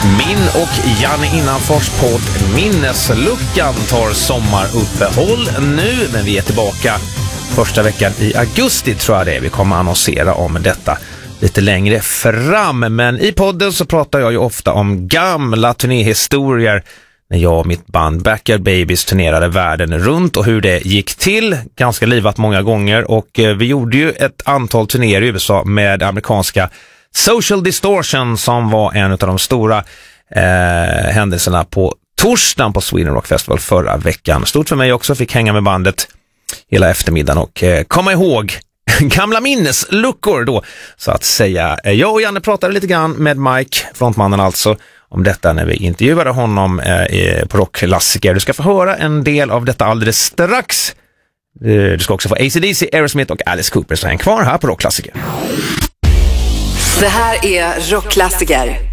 Min och Janne Innanfors podd Minnesluckan tar sommaruppehåll nu, men vi är tillbaka första veckan i augusti tror jag det är. Vi kommer annonsera om detta lite längre fram, men i podden så pratar jag ju ofta om gamla turnéhistorier när jag och mitt band Backyard Babies turnerade världen runt och hur det gick till. Ganska livat många gånger, och vi gjorde ju ett antal turnéer i USA med amerikanska Social Distortion som var en av de stora händelserna på torsdagen på Sweden Rock Festival förra veckan. Stort för mig också, fick hänga med bandet hela eftermiddagen och komma ihåg gamla minnesluckor då, så att säga. Jag och Janne pratade lite grann med Mike, frontmannen alltså, om detta när vi intervjuade honom på Rockklassiker. Du ska få höra en del av detta alldeles strax. Du ska också få AC/DC, Aerosmith och Alice Cooper, så häng kvar här på Rockklassiker. Det här är Rockklassiker